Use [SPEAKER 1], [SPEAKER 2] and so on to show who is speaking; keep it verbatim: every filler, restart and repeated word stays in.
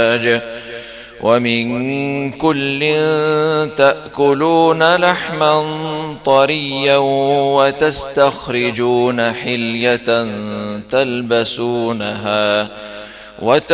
[SPEAKER 1] ومن كل تأكلون لحما طريا وتستخرجون حلية تلبسونها